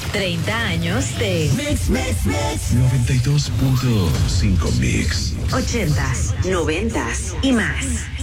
30 años de Mix. 92.5 Mix. 80s, 90s y más.